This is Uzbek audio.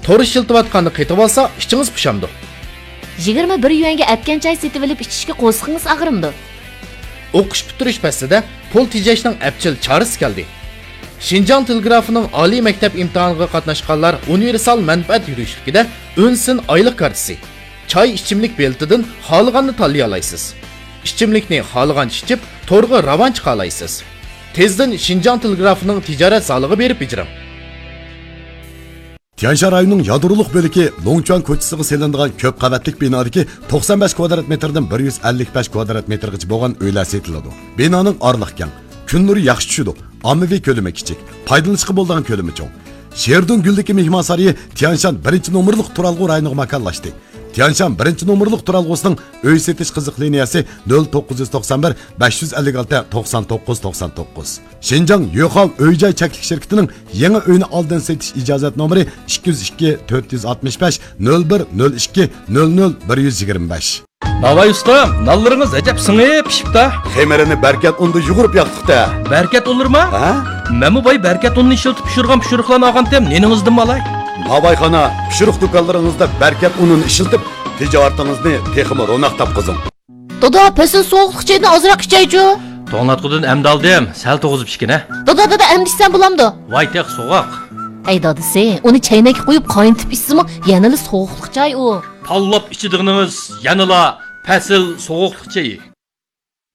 to'ri ishiltayotganini qetib olsa, ichingiz pishamdi. 21 yuanga atgan choy setib olib ichishga qo'sqingiz og'rimdi. O'qish bitirish pastida pul tejashning apchil chorasi keldi. Şinjan Telegrafining oliy maktab imtihoniga qatnashganlar universal manfaat yurishligida o'nsin oylik kartasi, choy ichimlik beltidan xohlaganini tanlay olasiz. İchimlikni xohlagan ichib, to'rga ravon chiqa olasiz. Tezdan Şinjan Telegrafining tijorat solig'i berib ijram. Tianshan rayonining yadroluk bölüki Longchuan ko'chasiga selinadigan ko'p qavatlik binodagi 95 kvadrat metrdan 155 kvadrat metrgacha bo'lgan uylar setiladi. Binoning orliq keng, kun nuri yaxshi tushadi. Ommaviy ko'lami kichik, foydalanishga bo'ladigan ko'lami cho'ng. Sherdun Guldagi mehmonsariyi Tianshan 1-nomerlik turalg'u rayoniga makonlashdi. Tianshan 1-nomerlik turalg'usining uy setish qiziq liniyasi 0991 556 99 99. Şinjan Yo'qol uy-joy cheklik shirkatining yangi uyni oldin setish ijozat nomeri 202 465 01 02 00 125. Navay ustam, nallarınız acep sınıp pişipta. Xemerini berkat unda yugurib yaqtıqda. Berkat olur mu? Ha? Memu bay berkat unni işiltip pişirgan pişiriklarını ağan tem, neningizdi malay? Nabayxana, pişiriq do'konlaringizda berkat unini ishiltib, tijoratingizni texmi ro'naq topqizing. Doda, pesin soğuqluq çayını azırak içeycu. To'natqudan emdaldim, sal to'g'izib pishkina. Doda emdishsan bulamdı. Voy teq so'g'oq. Ey dadisi, uni chaynakka qo'yib qayintib ichsimi, yanali soğuqluq chay u. Tallab ichidig'ingiz yanila pasil so'g'uqliq chayi.